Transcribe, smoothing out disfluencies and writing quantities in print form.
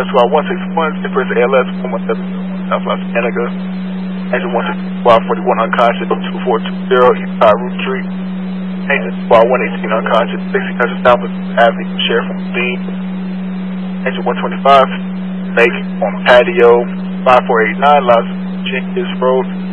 Express Squad 161, Express ALS 117, South Los Angeles. Engine 160 Squad 41 unconscious, 2420 East Side Root Street. Engine Squad 118 unconscious, 1600 South Avenue, Sheriff on scene. Engine 125, Snake on patio, 5489 Los Angeles Road.